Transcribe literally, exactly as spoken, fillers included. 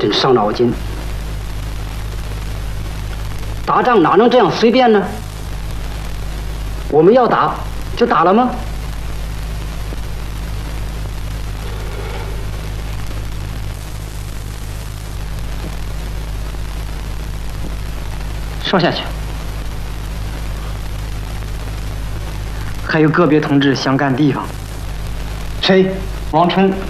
真伤脑筋。打仗哪能这样随便呢？我们要打就打了吗？说下去。还有个别同志想赶地方。谁？王冲。